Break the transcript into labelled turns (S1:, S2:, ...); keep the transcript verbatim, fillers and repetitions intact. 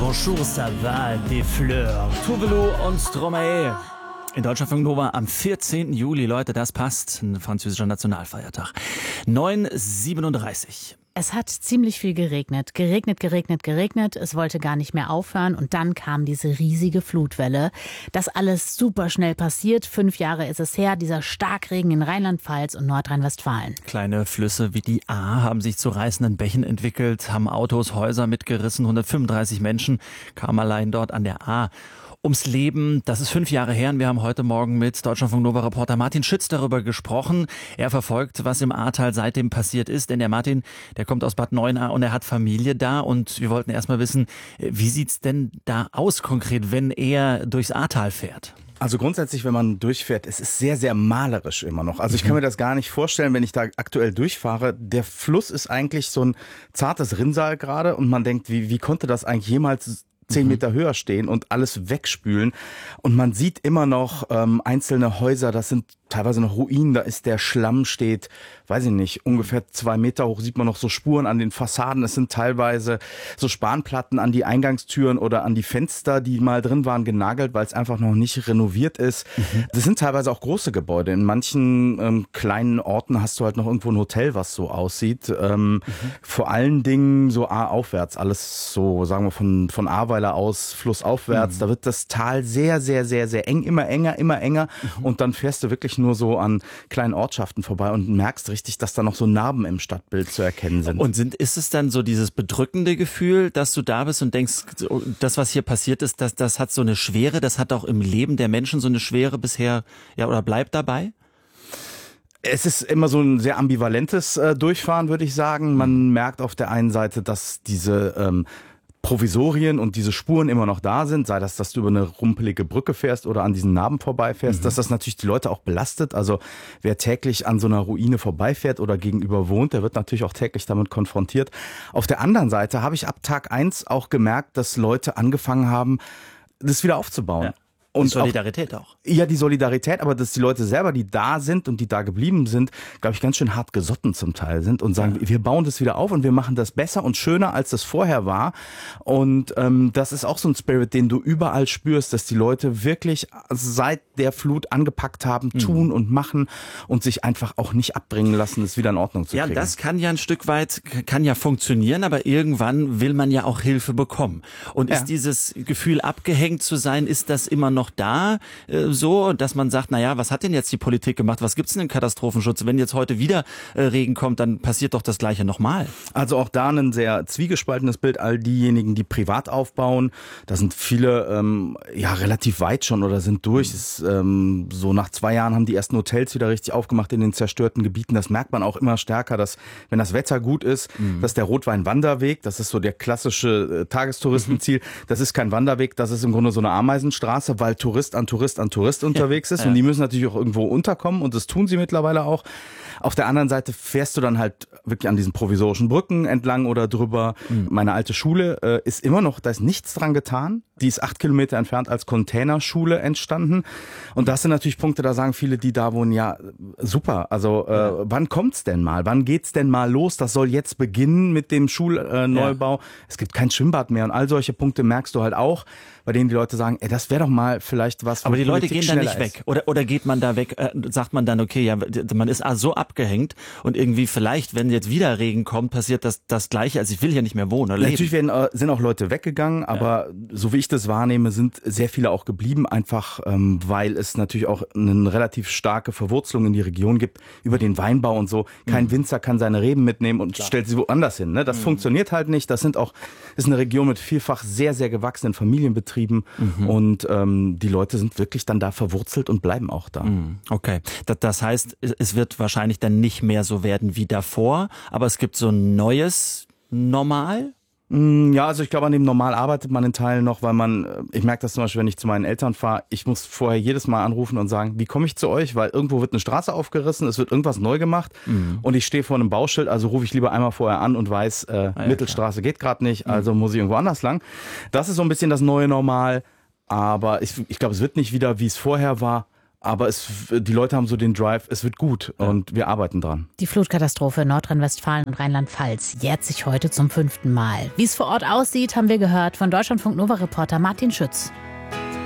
S1: Bonjour, ça va, des fleurs, Tuvalu und Stromae. In Deutschland von Nova am vierzehnten Juli, Leute, das passt, ein französischer Nationalfeiertag. neun Uhr siebenunddreißig.
S2: Es hat ziemlich viel geregnet, geregnet, geregnet, geregnet. Es wollte gar nicht mehr aufhören und dann kam diese riesige Flutwelle. Das alles super schnell passiert. Fünf Jahre ist es her, dieser Starkregen in Rheinland-Pfalz und Nordrhein-Westfalen.
S1: Kleine Flüsse wie die Ahr haben sich zu reißenden Bächen entwickelt, haben Autos, Häuser mitgerissen. hundertfünfunddreißig Menschen kamen allein dort an der Ahr ums Leben. Das ist fünf Jahre her und wir haben heute Morgen mit Deutschlandfunk Nova-Reporter Martin Schütz darüber gesprochen. Er verfolgt, was im Ahrtal seitdem passiert ist, denn der Martin, der kommt aus Bad Neuenahr und er hat Familie da und wir wollten erst mal wissen, wie sieht's denn da aus konkret, wenn er durchs Ahrtal fährt?
S3: Also grundsätzlich, wenn man durchfährt, es ist sehr, sehr malerisch immer noch. Also ich kann mir das gar nicht vorstellen, wenn ich da aktuell durchfahre. Der Fluss ist eigentlich so ein zartes Rinnsal gerade und man denkt, wie, wie konnte das eigentlich jemals zehn Meter höher stehen und alles wegspülen. Und man sieht immer noch ähm, einzelne Häuser, das sind teilweise noch Ruinen, da ist der Schlamm steht, weiß ich nicht, ungefähr zwei Meter hoch, sieht man noch so Spuren an den Fassaden. Es sind teilweise so Spanplatten an die Eingangstüren oder an die Fenster, die mal drin waren, genagelt, weil es einfach noch nicht renoviert ist. Mhm. Das sind teilweise auch große Gebäude. In manchen ähm, kleinen Orten hast du halt noch irgendwo ein Hotel, was so aussieht. Ähm, mhm. Vor allen Dingen so A-aufwärts, alles so, sagen wir von, von Ahrweiler aus, flussaufwärts. Mhm. Da wird das Tal sehr, sehr, sehr, sehr eng, immer enger, immer enger. Mhm. Und dann fährst du wirklich nur so an kleinen Ortschaften vorbei und merkst richtig, dass da noch so Narben im Stadtbild zu erkennen sind.
S1: Und sind, ist es dann so dieses bedrückende Gefühl, dass du da bist und denkst, das, was hier passiert ist, das, das hat so eine Schwere, das hat auch im Leben der Menschen so eine Schwere bisher, ja, oder bleibt dabei?
S3: Es ist immer so ein sehr ambivalentes äh, Durchfahren, würde ich sagen. Man merkt auf der einen Seite, dass diese ähm, Provisorien und diese Spuren immer noch da sind, sei das, dass du über eine rumpelige Brücke fährst oder an diesen Narben vorbeifährst, mhm. dass das natürlich die Leute auch belastet. Also wer täglich an so einer Ruine vorbeifährt oder gegenüber wohnt, der wird natürlich auch täglich damit konfrontiert. Auf der anderen Seite habe ich ab Tag eins auch gemerkt, dass Leute angefangen haben, das wieder aufzubauen.
S1: Ja. Und die Solidarität auch, auch.
S3: Ja, die Solidarität, aber dass die Leute selber, die da sind und die da geblieben sind, glaube ich, ganz schön hart gesotten zum Teil sind und sagen, ja. wir bauen das wieder auf und wir machen das besser und schöner, als das vorher war. Und ähm, das ist auch so ein Spirit, den du überall spürst, dass die Leute wirklich seit der Flut angepackt haben, mhm. tun und machen und sich einfach auch nicht abbringen lassen, es wieder in Ordnung zu
S1: ja,
S3: kriegen.
S1: Ja, das kann ja ein Stück weit, kann ja funktionieren, aber irgendwann will man ja auch Hilfe bekommen. Und ist ja. dieses Gefühl, abgehängt zu sein, ist das immer noch da äh, so, dass man sagt, naja, was hat denn jetzt die Politik gemacht? Was gibt's denn im Katastrophenschutz? Wenn jetzt heute wieder äh, Regen kommt, dann passiert doch das Gleiche nochmal.
S3: Also auch da ein sehr zwiegespaltenes Bild. All diejenigen, die privat aufbauen, da sind viele ähm, ja relativ weit schon oder sind durch. Mhm. Es, ähm, so nach zwei Jahren haben die ersten Hotels wieder richtig aufgemacht in den zerstörten Gebieten. Das merkt man auch immer stärker, dass wenn das Wetter gut ist, mhm. dass der Rotwein-Wanderweg, das ist so der klassische äh, Tagestouristenziel, mhm. das ist kein Wanderweg, das ist im Grunde so eine Ameisenstraße, weil Tourist an Tourist an Tourist unterwegs ist ja, ja. und die müssen natürlich auch irgendwo unterkommen und das tun sie mittlerweile auch. Auf der anderen Seite fährst du dann halt wirklich an diesen provisorischen Brücken entlang oder drüber. Mhm. Meine alte Schule äh, ist immer noch, da ist nichts dran getan. Die ist acht Kilometer entfernt als Containerschule entstanden. Und das sind natürlich Punkte, da sagen viele, die da wohnen, ja, super. Also äh, ja. wann kommt's denn mal? Wann geht's denn mal los? Das soll jetzt beginnen mit dem Schulneubau. Äh, ja. Es gibt kein Schwimmbad mehr und all solche Punkte merkst du halt auch, bei denen die Leute sagen, ey, das wäre doch mal vielleicht was.
S1: Aber die Leute
S3: Politik
S1: gehen da nicht
S3: ist.
S1: weg. Oder, oder geht man da weg, äh, sagt man dann, okay, ja, man ist so abgehängt und irgendwie vielleicht, wenn jetzt wieder Regen kommt, passiert das, das Gleiche. Also ich will hier nicht mehr wohnen oder leben.
S3: Natürlich werden, äh, sind auch Leute weggegangen, aber ja. so wie ich das wahrnehme, sind sehr viele auch geblieben, einfach ähm, weil es natürlich auch eine relativ starke Verwurzelung in die Region gibt, über den Weinbau und so. Kein mhm. Winzer kann seine Reben mitnehmen und Klar. stellt sie woanders hin. Ne? Das mhm. funktioniert halt nicht. Das sind auch, ist eine Region mit vielfach sehr, sehr gewachsenen Familienbetrieben mhm. und ähm, die Leute sind wirklich dann da verwurzelt und bleiben auch da.
S1: Mhm. Okay, das, das heißt, es wird wahrscheinlich dann nicht mehr so werden wie davor, aber es gibt so ein neues Normal?
S3: Ja, also ich glaube, an dem Normal arbeitet man in Teilen noch, weil man, ich merke das zum Beispiel, wenn ich zu meinen Eltern fahre, ich muss vorher jedes Mal anrufen und sagen, wie komme ich zu euch, weil irgendwo wird eine Straße aufgerissen, es wird irgendwas neu gemacht mhm. und ich stehe vor einem Bauschild, also rufe ich lieber einmal vorher an und weiß, äh, ah, ja, Mittelstraße klar. geht gerade nicht, also mhm. muss ich irgendwo anders lang. Das ist so ein bisschen das neue Normal, aber ich, ich glaube, es wird nicht wieder, wie es vorher war. aber es, die Leute haben so den Drive, es wird gut
S1: Ja.
S3: und wir arbeiten dran.
S2: Die Flutkatastrophe in Nordrhein-Westfalen und Rheinland-Pfalz jährt sich heute zum fünften Mal. Wie es vor Ort aussieht, haben wir gehört von Deutschlandfunk Nova-Reporter Martin Schütz.